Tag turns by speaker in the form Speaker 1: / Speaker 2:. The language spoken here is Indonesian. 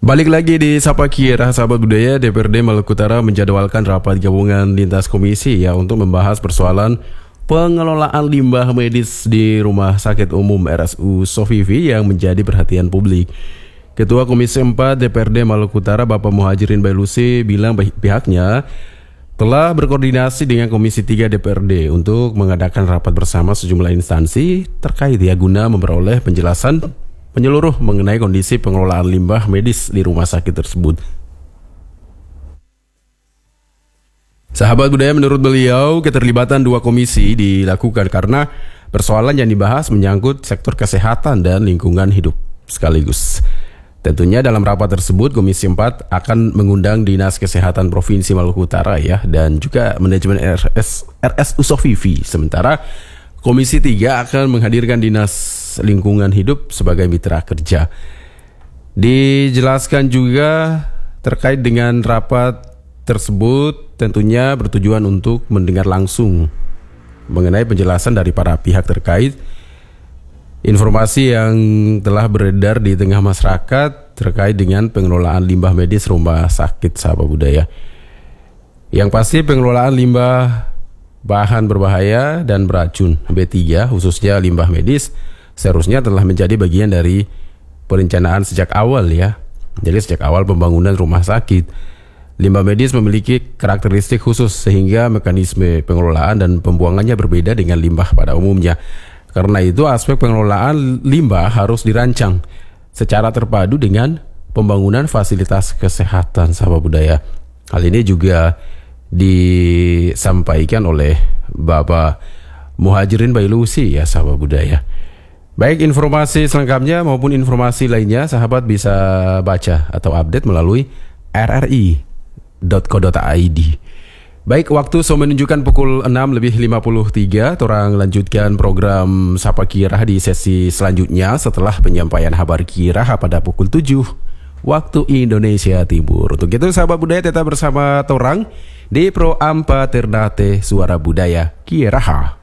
Speaker 1: Balik lagi di Sapa Kira, sahabat budaya. DPRD Maluku Utara menjadwalkan rapat gabungan lintas komisi ya untuk membahas persoalan pengelolaan limbah medis di Rumah Sakit Umum RSU Sofivi yang menjadi perhatian publik. Ketua Komisi 4 DPRD Maluku Utara Bapak Muhajirin Bailusi bilang pihaknya telah berkoordinasi dengan Komisi 3 DPRD untuk mengadakan rapat bersama sejumlah instansi terkait ya guna memperoleh penjelasan menyeluruh mengenai kondisi pengelolaan limbah medis di rumah sakit tersebut. Sahabat budaya, menurut beliau keterlibatan dua komisi dilakukan karena persoalan yang dibahas menyangkut sektor kesehatan dan lingkungan hidup sekaligus. Tentunya dalam rapat tersebut Komisi 4 akan mengundang Dinas Kesehatan Provinsi Maluku Utara ya dan juga manajemen RSU Sofivi. Sementara Komisi 3 akan menghadirkan Dinas Lingkungan Hidup sebagai mitra kerja. Dijelaskan juga terkait dengan rapat tersebut tentunya bertujuan untuk mendengar langsung mengenai penjelasan dari para pihak terkait informasi yang telah beredar di tengah masyarakat terkait dengan pengelolaan limbah medis rumah sakit, sahabat budaya. Yang pasti pengelolaan limbah bahan berbahaya dan beracun B3 khususnya limbah medis seharusnya telah menjadi bagian dari perencanaan sejak awal ya. Jadi sejak awal pembangunan rumah sakit. Limbah medis memiliki karakteristik khusus sehingga mekanisme pengelolaan dan pembuangannya berbeda dengan limbah pada umumnya. Karena itu aspek pengelolaan limbah harus dirancang secara terpadu dengan pembangunan fasilitas kesehatan, sahabat budaya. Hal ini juga disampaikan oleh Bapak Muhajirin Bailusi ya, sahabat budaya. Baik, informasi selengkapnya maupun informasi lainnya sahabat bisa baca atau update melalui rri.co.id. Baik, waktu menunjukkan pukul 6:53. Torang lanjutkan program Sapa Kira di sesi selanjutnya setelah penyampaian kabar Kira pada pukul 7 waktu Indonesia Timur. Untuk itu sahabat budaya tetap bersama Torang di Pro Ampa Ternate Suara Budaya Kiraha.